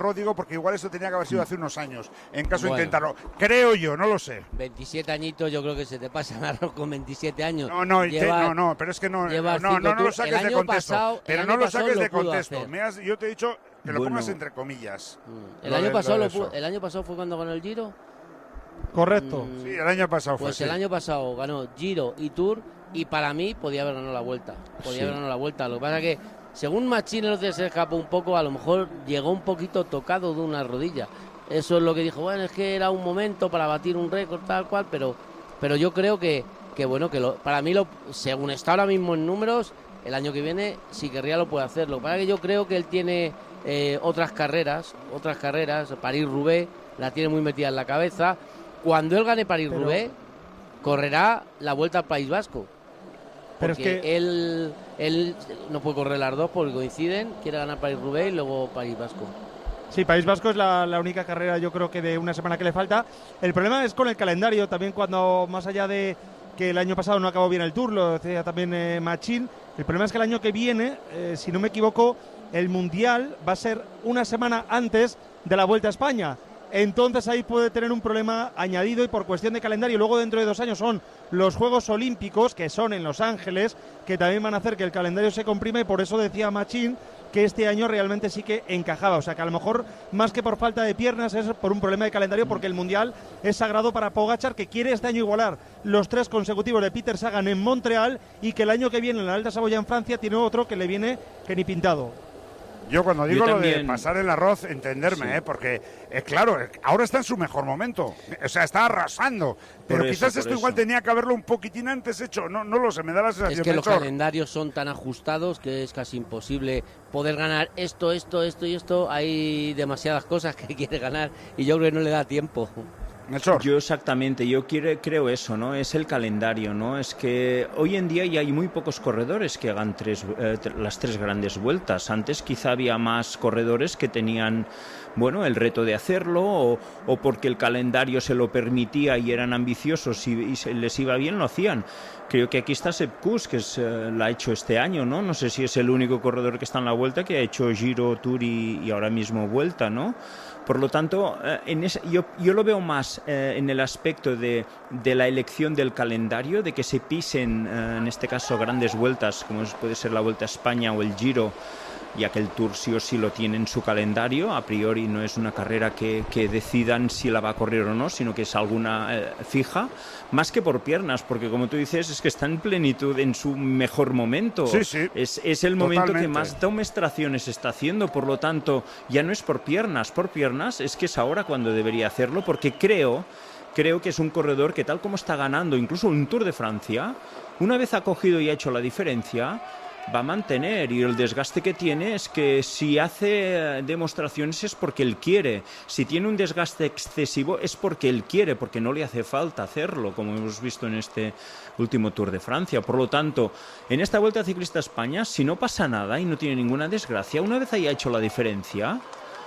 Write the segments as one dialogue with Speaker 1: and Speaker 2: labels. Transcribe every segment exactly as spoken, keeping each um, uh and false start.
Speaker 1: lo digo porque igual eso tenía que haber sido hace unos años, en caso
Speaker 2: Bueno.
Speaker 1: de intentarlo. Creo yo, no lo sé.
Speaker 2: veintisiete añitos, yo creo que se te pasa arroz con veintisiete años.
Speaker 1: No, no, te,
Speaker 2: Lleva,
Speaker 1: no, no, pero es que no, no,
Speaker 2: llevas
Speaker 1: no,
Speaker 2: cinco
Speaker 1: no, no lo
Speaker 2: tours.
Speaker 1: saques
Speaker 2: El
Speaker 1: de
Speaker 2: año
Speaker 1: contexto.
Speaker 2: pasado-
Speaker 1: pero
Speaker 2: el
Speaker 1: no
Speaker 2: año
Speaker 1: lo
Speaker 2: pasado
Speaker 1: saques
Speaker 2: lo
Speaker 1: de
Speaker 2: pudo
Speaker 1: contexto.
Speaker 2: hacer.
Speaker 1: Me has, yo te he dicho que lo
Speaker 3: Bueno.
Speaker 1: pongas entre comillas.
Speaker 2: El
Speaker 1: Lo
Speaker 2: año
Speaker 1: de-
Speaker 2: pasado
Speaker 1: lo de
Speaker 2: lo pu-
Speaker 1: eso.
Speaker 2: el año pasado fue cuando ganó el Giro.
Speaker 4: Correcto.
Speaker 2: Mm,
Speaker 1: Sí, el año pasado fue.
Speaker 2: Pues
Speaker 1: sí.
Speaker 2: el año pasado ganó Giro y Tour y para mí podía haber ganado la Vuelta. Podía
Speaker 3: Sí.
Speaker 2: haber ganado la Vuelta. Lo que pasa es que según Machín el otro día se escapó un poco, a lo mejor llegó un poquito tocado de una rodilla. Eso es lo que dijo, bueno, es que era un momento para batir un récord tal cual, pero pero yo creo que, que bueno, que lo, para mí, lo, según está ahora mismo en números, el año que viene, si querría lo puede hacer. Lo que pasa es que yo creo que él tiene eh, otras carreras, otras carreras, París-Roubaix, la tiene muy metida en la cabeza. Cuando él gane París-Roubaix, correrá la Vuelta al País Vasco.
Speaker 4: Pero es
Speaker 2: Porque
Speaker 4: que-
Speaker 2: él, él no puede correr las dos porque coinciden, quiere ganar París-Roubaix y luego País Vasco.
Speaker 4: Sí, País Vasco es la, la única carrera, yo creo que de una semana que le falta. El problema es con el calendario, también cuando, más allá de que el año pasado no acabó bien el Tour, lo decía también eh, Machín, el problema es que el año que viene, eh, si no me equivoco, el Mundial va a ser una semana antes de la Vuelta a España. Entonces ahí puede tener un problema añadido y por cuestión de calendario. Luego dentro de dos años son los Juegos Olímpicos, que son en Los Ángeles, que también van a hacer que el calendario se comprime y por eso decía Machín que este año realmente sí que encajaba. O sea que a lo mejor más que por falta de piernas es por un problema de calendario porque el Mundial es sagrado para Pogačar, que quiere este año igualar los tres consecutivos de Peter Sagan en Montreal y que el año que viene en la Alta Saboya en Francia tiene otro que le viene que ni pintado.
Speaker 1: Yo cuando digo
Speaker 3: Yo
Speaker 1: lo de
Speaker 3: también-
Speaker 1: pasar el arroz, entenderme,
Speaker 3: Sí.
Speaker 1: ¿eh? Porque, eh, claro, eh, ahora está en su mejor momento. O sea, está arrasando. Pero
Speaker 3: eso,
Speaker 1: quizás
Speaker 3: por
Speaker 1: esto igual
Speaker 3: eso.
Speaker 1: tenía que haberlo un poquitín antes hecho. No, no lo sé, me da la sensación.
Speaker 2: Es que los
Speaker 1: Melchor.
Speaker 2: calendarios son tan ajustados que es casi imposible poder ganar esto, esto, esto y esto. Hay demasiadas cosas que quiere ganar y yo creo que no le da tiempo.
Speaker 1: Melchor.
Speaker 3: Yo exactamente, yo quiero, creo eso, ¿no? Es el calendario, ¿no? Es que hoy en día ya hay muy pocos corredores que hagan tres, eh, tr- las tres grandes vueltas. Antes quizá había más corredores que tenían, bueno, el reto de hacerlo o, o porque el calendario se lo permitía y eran ambiciosos y, y se les iba bien, lo hacían. Creo que aquí está Sepp Kuss, que es, eh, la ha hecho este año, ¿no? No sé si es el único corredor que está en la Vuelta que ha hecho Giro, Tour y, y ahora mismo Vuelta, ¿no? Por lo tanto, eh, en ese, yo, yo lo veo más eh, en el aspecto de, de la elección del calendario, de que se pisen, eh, en este caso, grandes vueltas, como es- puede ser la Vuelta a España o el Giro, ya que el Tour sí o sí lo tiene en su calendario. A priori no es una carrera que, que decidan si la va a correr o no, sino que es alguna eh, fija, más que por piernas, porque como tú dices, es que está en plenitud, en su mejor momento.
Speaker 1: Sí, sí,
Speaker 3: Es, es el momento que
Speaker 1: totalmente.
Speaker 3: más demostraciones está haciendo, por lo tanto, ya no es por piernas, por piernas, es que es ahora cuando debería hacerlo, porque creo, creo que es un corredor que tal como está ganando, incluso un Tour de Francia, una vez ha cogido y ha hecho la diferencia, va a mantener, y el desgaste que tiene es que si hace eh, demostraciones es porque él quiere, si tiene un desgaste excesivo es porque él quiere, porque no le hace falta hacerlo, como hemos visto en este último Tour de Francia. Por lo tanto, en esta Vuelta Ciclista a España, si no pasa nada y no tiene ninguna desgracia, una vez haya hecho la diferencia,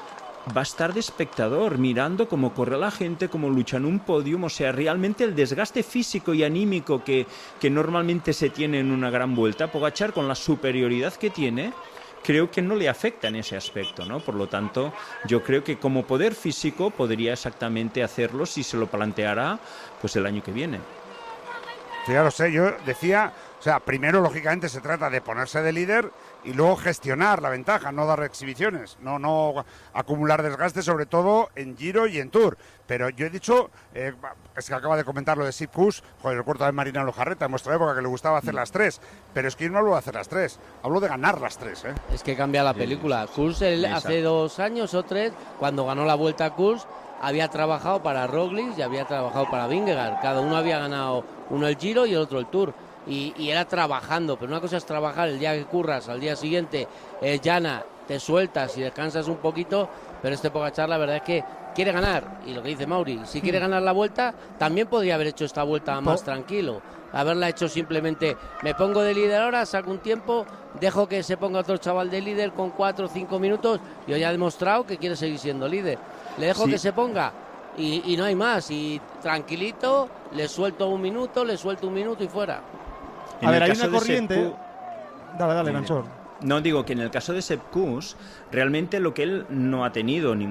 Speaker 3: va a estar de espectador, mirando cómo corre la gente, cómo lucha en un podium. O sea, realmente el desgaste físico y anímico que, que normalmente se tiene en una gran vuelta, Pogačar, con la superioridad que tiene, creo que no le afecta en ese aspecto, ¿no? Por lo tanto, yo creo que como poder físico podría exactamente hacerlo si se lo planteara pues el año que viene.
Speaker 1: Sí, ya lo sé, yo decía, o sea, primero lógicamente se trata de ponerse de líder y luego gestionar la ventaja, no dar exhibiciones, no no acumular desgaste, sobre todo en Giro y en Tour. Pero yo he dicho, eh, es que acaba de comentar lo de Sepp Kuss, joder, el cuarto de Marina Lojarreta, en nuestra época que le gustaba hacer las tres, pero es que yo no hablo de hacer las tres, hablo de ganar las tres, ¿eh?
Speaker 2: Es que cambia la película. Kurs el-
Speaker 3: Exacto.
Speaker 2: hace dos años o tres, cuando ganó la Vuelta a Kurs, había trabajado para Roglic y había trabajado para Vingegaard. Cada uno había ganado, uno el Giro y el otro el Tour. Y, y era trabajando, pero una cosa es trabajar el día que curras, al día siguiente es llana, te sueltas y descansas un poquito, pero este Pogačar la verdad es que quiere ganar, y lo que dice Mauri, si quiere ganar la Vuelta, también podría haber hecho esta Vuelta más
Speaker 4: Po-
Speaker 2: tranquilo, haberla hecho simplemente, me pongo de líder ahora, saco un tiempo, dejo que se ponga otro chaval de líder con cuatro o cinco minutos, y hoy ha demostrado que quiere seguir siendo líder, le dejo
Speaker 3: Sí.
Speaker 2: que se ponga, y, y no hay más, y tranquilito, le suelto un minuto, le suelto un minuto y fuera.
Speaker 3: En
Speaker 4: A ver,
Speaker 3: el
Speaker 4: hay
Speaker 3: caso
Speaker 4: una
Speaker 3: de Sepp
Speaker 4: corriente.
Speaker 3: Kuss-
Speaker 4: Dale, dale,
Speaker 3: Dime.
Speaker 4: Melchor.
Speaker 3: No, digo que en el caso de Sepp Kuss, realmente lo que él no ha tenido, ni